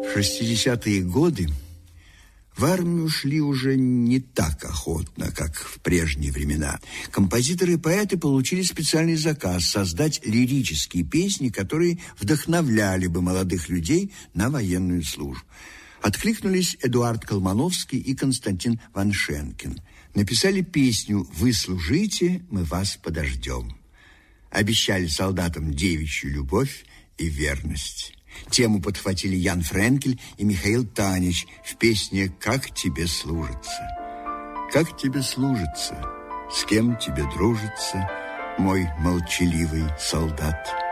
В 60-е годы в армию шли уже не так охотно, как в прежние времена. Композиторы и поэты получили специальный заказ создать лирические песни, которые вдохновляли бы молодых людей на военную службу. Откликнулись Эдуард Колмановский и Константин Ваншенкин. Написали песню «Вы служите, мы вас подождем». Обещали солдатам девичью любовь и верность. Тему подхватили Ян Френкель и Михаил Танич в песне «Как тебе служится». Как тебе служится, с кем тебе дружится, мой молчаливый солдат?